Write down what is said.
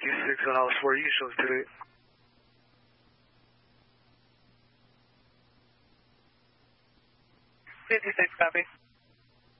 56 on Alice 4, you shows today. 56, copy.